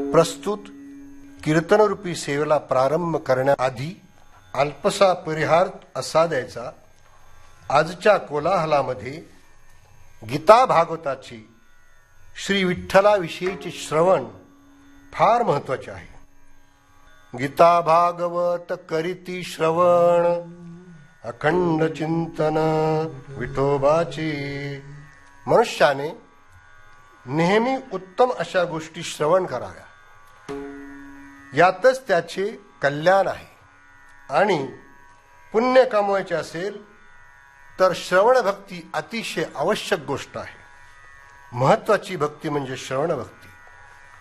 प्रस्तुत कीर्तनरूपी सेवेला प्रारंभ करण्याआधी अल्पसा परिहार असा द्यायचा. आजच्या कोलाहलामध्ये गीता भागवताची श्री विठ्ठलाविषयीचे श्रवण फार महत्वाचे आहे. गीता भागवत करीती श्रवण, अखंड चिंतन विठोबाचे. मनुष्याने नेहमी उत्तम अशा गोष्टी श्रवण कराव्या, यातच त्याचे कल्याण आहे. आणि पुण्य कमवायचे असेल तर श्रवण भक्ती अतिशय आवश्यक गोष्ट आहे. महत्वाची भक्ती म्हणजे श्रवण भक्ती.